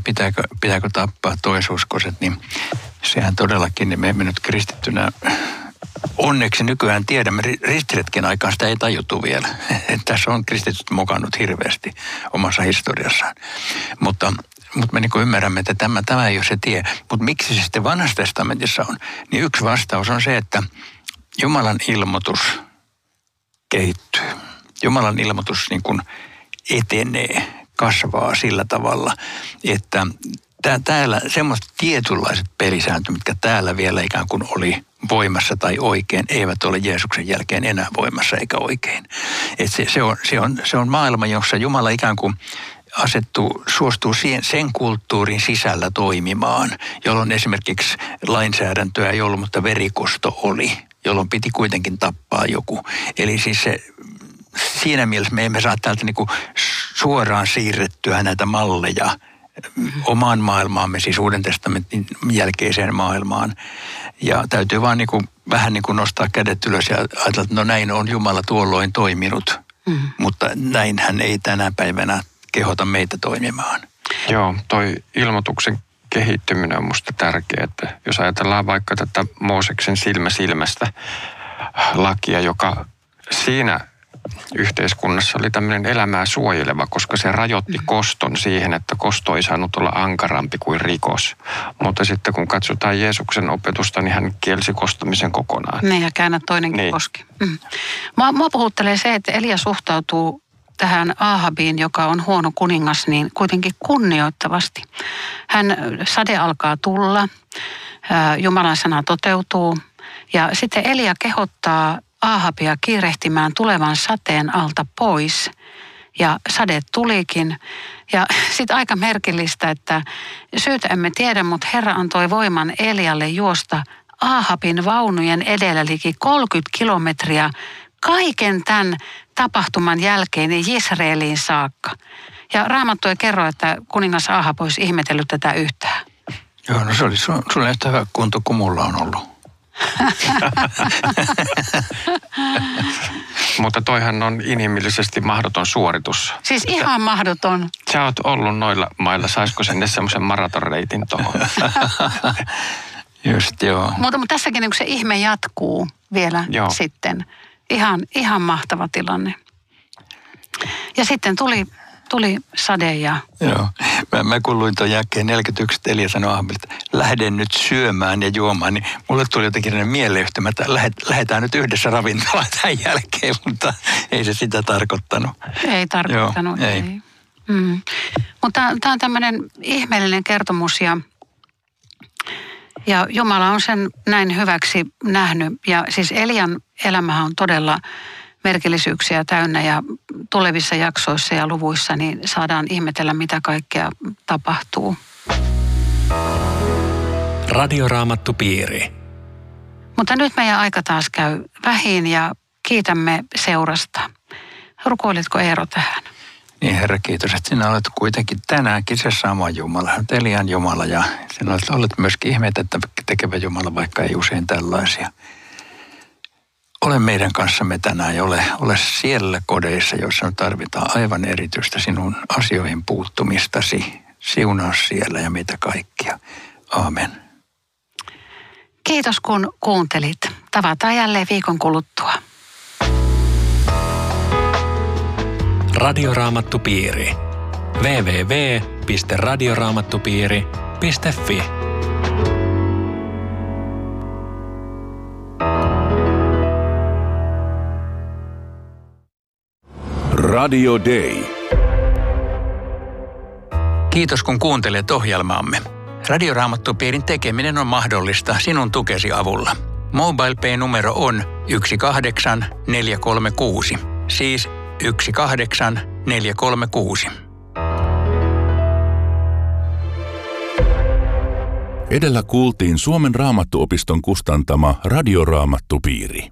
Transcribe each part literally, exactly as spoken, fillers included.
pitääkö, pitääkö tappaa toisuskoiset, niin sehän todellakin, niin me emme nyt kristittynä onneksi nykyään tiedämme, ristiretken aikaan sitä ei tajuttu vielä. Tässä on kristityt mokannut hirveästi omassa historiassaan. Mutta, mutta me niin kuin ymmärrämme, että tämä, tämä ei ole se tie. Mutta miksi se sitten vanhassa testamentissa on? Niin yksi vastaus on se, että Jumalan ilmoitus kehittyy. Jumalan ilmoitus niin kuin etenee, kasvaa sillä tavalla, että täällä semmoiset tietynlaiset pelisääntö, mitkä täällä vielä ikään kuin oli voimassa tai oikein, eivät ole Jeesuksen jälkeen enää voimassa eikä oikein. Et se, se, on, se, on, se on maailma, jossa Jumala ikään kuin asettuu, suostuu siihen, sen kulttuurin sisällä toimimaan, jolloin esimerkiksi lainsäädäntöä ei ollut, mutta verikosto oli, jolloin piti kuitenkin tappaa joku. Eli siis se, siinä mielessä me emme saa täältä niinku suoraan siirrettyä näitä malleja omaan maailmaamme, siis Uuden testamentin jälkeiseen maailmaan. Ja täytyy vaan niinku, vähän niinku nostaa kädet ylös ja ajatella, että no näin on Jumala tuolloin toiminut, mm. mutta näin hän ei tänä päivänä kehota meitä toimimaan. Joo, toi ilmoituksen kehittyminen on musta tärkeää, että jos ajatellaan vaikka tätä Mooseksen silmä silmästä lakia, joka siinä yhteiskunnassa oli tämmöinen elämää suojeleva, koska se rajoitti koston siihen, että kosto ei saanut olla ankarampi kuin rikos. Mutta sitten kun katsotaan Jeesuksen opetusta, niin hän kielsi kostamisen kokonaan. Niin, ja käännä toinenkin niin. koski. Mm. Mua, mua puhuttelee se, että Elia suhtautuu tähän Aahabiin, joka on huono kuningas, niin kuitenkin kunnioittavasti. Hän, sade alkaa tulla, Jumalan sana toteutuu, ja sitten Elia kehottaa Aahabia kiirehtimään tulevan sateen alta pois. Ja sade tulikin. Ja sitten aika merkillistä, että syytä emme tiedä, mutta Herra antoi voiman Elialle juosta Aahabin vaunujen edellä liki kolmekymmentä kilometriä kaiken tämän tapahtuman jälkeen Israeliin saakka. Ja Raamattu ei kerro, että kuningas Aahab olisi ihmetellyt tätä yhtään. Joo, no se oli sulle yhtä hyvä kunto kuin mulla on ollut. Mutta toihan on inhimillisesti mahdoton suoritus. Siis ihan mahdoton. Sä oot ollut noilla mailla. Saisiko sinne semmoisen maratonreitin tuohon? Just joo. Mutta, mutta tässäkin niin se ihme jatkuu vielä joo. sitten. Ihan, ihan mahtava tilanne. Ja sitten tuli, tuli sade ja... Joo. Mä, mä kun luin tuon jälkeen neljäkymmentäyksi, että Elia sanoi Aahabilta, että lähden nyt syömään ja juomaan, niin mulle tuli jotenkin mieleyhtymä, että lähdetään nyt yhdessä ravintolaan tämän jälkeen, mutta ei se sitä tarkoittanut. Ei tarkoittanut, Joo, ei. ei. Mm. Mutta tämä on tämmöinen ihmeellinen kertomus ja, ja Jumala on sen näin hyväksi nähnyt. Ja siis Elian elämähän on todella merkillisyyksiä täynnä ja tulevissa jaksoissa ja luvuissa niin saadaan ihmetellä, mitä kaikkea tapahtuu. Radioraamattupiiri. Mutta nyt meidän aika taas käy vähin ja kiitämme seurasta. Rukoilitko Eero tähän? Niin Herra, kiitos, että sinä olet kuitenkin tänäänkin se sama Jumala, Elian Jumala ja sinä olet myöskin ihmeitä, että tekevä Jumala, vaikka ei usein tällaisia. Ole meidän kanssamme tänään ja ole, ole siellä kodeissa, joissa tarvitaan aivan erityistä sinun asioihin puuttumistasi. Siunaa siellä ja mitä kaikkia. Aamen. Kiitos kun kuuntelit. Tavataan jälleen viikon kuluttua. Radioraamattupiiri. double-u double-u double-u piste radioraamattupiiri piste fi Radio Day. Kiitos kun kuuntelet ohjelmaamme. Radioraamattupiirin tekeminen on mahdollista sinun tukesi avulla. MobilePay-numero on yksi kahdeksan neljä kolme kuusi, siis yksi kahdeksan neljä kolme kuusi. Edellä kuultiin Suomen Raamattuopiston kustantama Radioraamattupiiri.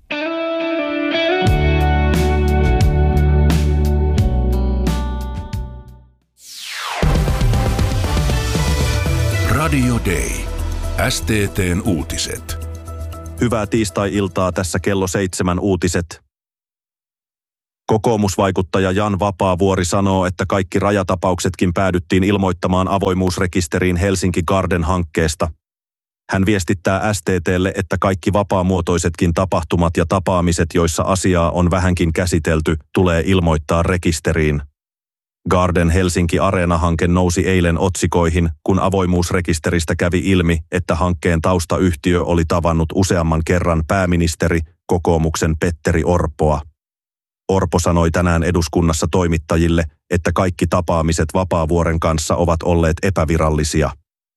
Radio Day. S T T:n uutiset. Hyvää tiistai-iltaa, tässä kello seitsemän uutiset. Kokoomusvaikuttaja Jan Vapaavuori sanoo, että kaikki rajatapauksetkin päädyttiin ilmoittamaan avoimuusrekisteriin Helsinki Garden-hankkeesta. Hän viestittää S T T:lle, että kaikki vapaamuotoisetkin tapahtumat ja tapaamiset, joissa asiaa on vähänkin käsitelty, tulee ilmoittaa rekisteriin. Garden Helsinki Areena-hanke nousi eilen otsikoihin, kun avoimuusrekisteristä kävi ilmi, että hankkeen taustayhtiö oli tavannut useamman kerran pääministeri, kokoomuksen Petteri Orpoa. Orpo sanoi tänään eduskunnassa toimittajille, että kaikki tapaamiset Vapaavuoren kanssa ovat olleet epävirallisia.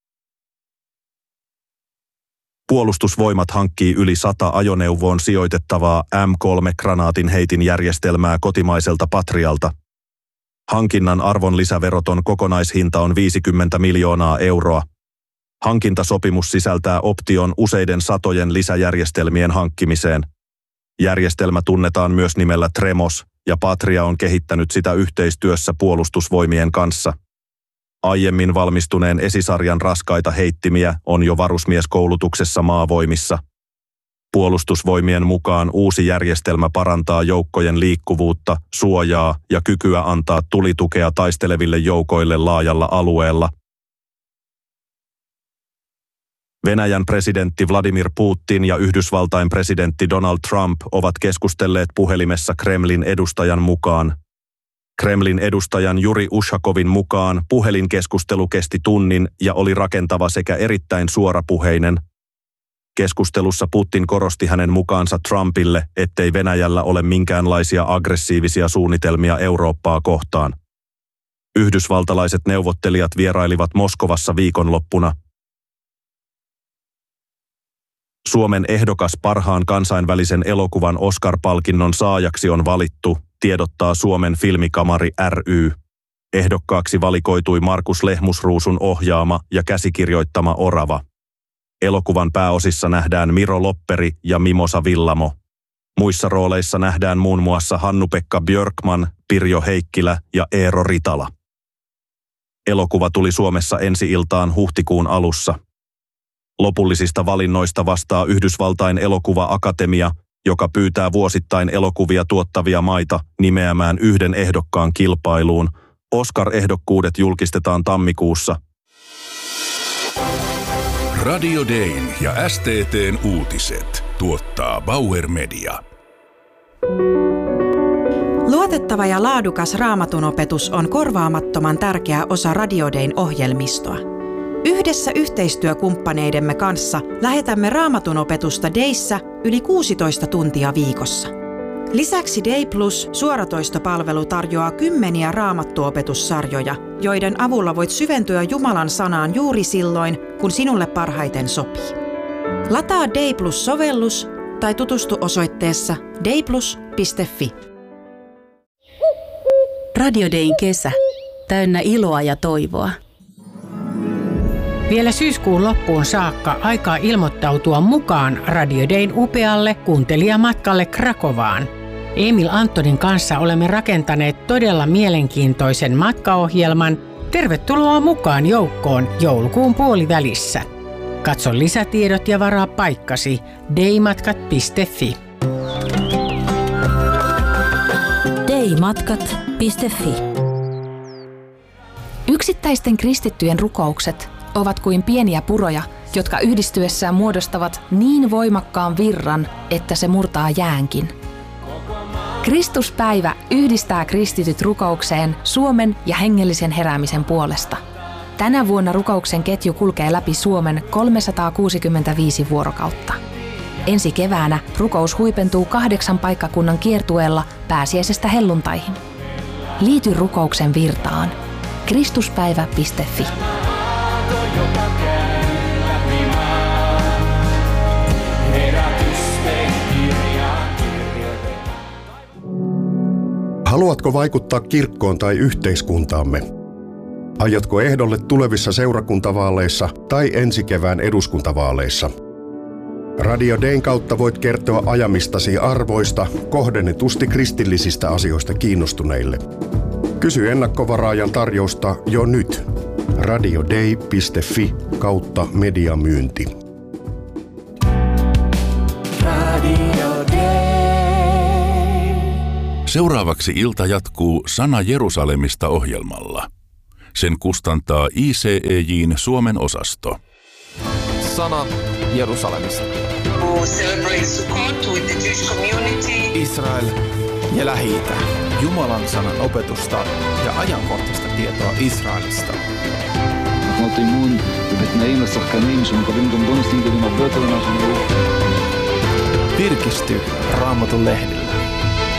Puolustusvoimat hankkii yli sata ajoneuvoon sijoitettavaa M kolme -kranaatinheitin järjestelmää kotimaiselta Patrialta. Hankinnan arvonlisäveroton kokonaishinta on viisikymmentä miljoonaa euroa. Hankintasopimus sisältää option useiden satojen lisäjärjestelmien hankkimiseen. Järjestelmä tunnetaan myös nimellä Tremos, ja Patria on kehittänyt sitä yhteistyössä Puolustusvoimien kanssa. Aiemmin valmistuneen esisarjan raskaita heittimiä on jo varusmieskoulutuksessa maavoimissa. Puolustusvoimien mukaan uusi järjestelmä parantaa joukkojen liikkuvuutta, suojaa ja kykyä antaa tulitukea taisteleville joukoille laajalla alueella. Venäjän presidentti Vladimir Putin ja Yhdysvaltain presidentti Donald Trump ovat keskustelleet puhelimessa Kremlin edustajan mukaan. Kremlin edustajan Juri Ushakovin mukaan puhelinkeskustelu kesti tunnin ja oli rakentava sekä erittäin suorapuheinen. Keskustelussa Putin korosti hänen mukaansa Trumpille, ettei Venäjällä ole minkäänlaisia aggressiivisia suunnitelmia Eurooppaa kohtaan. Yhdysvaltalaiset neuvottelijat vierailivat Moskovassa viikonloppuna. Suomen ehdokas parhaan kansainvälisen elokuvan Oscar-palkinnon saajaksi on valittu, tiedottaa Suomen Filmikamari ry. Ehdokkaaksi valikoitui Markus Lehmusruusun ohjaama ja käsikirjoittama Orava. Elokuvan pääosissa nähdään Miro Lopperi ja Mimosa Villamo. Muissa rooleissa nähdään muun muassa Hannu-Pekka Björkman, Pirjo Heikkilä ja Eero Ritala. Elokuva tuli Suomessa ensi-iltaan huhtikuun alussa. Lopullisista valinnoista vastaa Yhdysvaltain elokuva-akatemia, joka pyytää vuosittain elokuvia tuottavia maita nimeämään yhden ehdokkaan kilpailuun. Oscar-ehdokkuudet julkistetaan tammikuussa. Radio Dayn ja S T T:n uutiset tuottaa Bauer Media. Luotettava ja laadukas Raamatunopetus on korvaamattoman tärkeä osa Radio Dayn ohjelmistoa. Yhdessä yhteistyökumppaneidemme kanssa lähetämme Raamatunopetusta Dayssä yli kuusitoista tuntia viikossa. Lisäksi Day Plus -suoratoistopalvelu tarjoaa kymmeniä raamattuopetussarjoja, joiden avulla voit syventyä Jumalan sanaan juuri silloin, kun sinulle parhaiten sopii. Lataa Day Plus-sovellus tai tutustu osoitteessa dayplus piste fi. Radio Dayn kesä. Täynnä iloa ja toivoa. Vielä syyskuun loppuun saakka aikaa ilmoittautua mukaan Radio Dayn upealle kuuntelijamatkalle Krakovaan. Emil Antonin kanssa olemme rakentaneet todella mielenkiintoisen matkaohjelman. Tervetuloa mukaan joukkoon joulukuun puolivälissä. Katso lisätiedot ja varaa paikkasi daymatkat piste fi. daymatkat piste fi. Yksittäisten kristittyjen rukoukset ovat kuin pieniä puroja, jotka yhdistyessään muodostavat niin voimakkaan virran, että se murtaa jäänkin. Kristuspäivä yhdistää kristityt rukoukseen Suomen ja hengellisen heräämisen puolesta. Tänä vuonna rukouksen ketju kulkee läpi Suomen kolmesataakuusikymmentäviisi vuorokautta. Ensi keväänä rukous huipentuu kahdeksan paikkakunnan kiertueella pääsiäisestä helluntaihin. Liity rukouksen virtaan. kristuspäivä piste fi. Haluatko vaikuttaa kirkkoon tai yhteiskuntaamme? Aiotko ehdolle tulevissa seurakuntavaaleissa tai ensi kevään eduskuntavaaleissa? Radio Dayn kautta voit kertoa ajamistasi arvoista kohdennetusti kristillisistä asioista kiinnostuneille. Kysy ennakkovaraajan tarjousta jo nyt. radioday piste fi kautta mediamyynti. Seuraavaksi ilta jatkuu Sana Jerusalemista -ohjelmalla. Sen kustantaa I C E J:n Suomen osasto. Sana Jerusalemista. Israel ja Lähi-itä. Jumalan sanan opetusta ja ajankohtaista tietoa Israelista. Virkisty Raamatun lehdillä.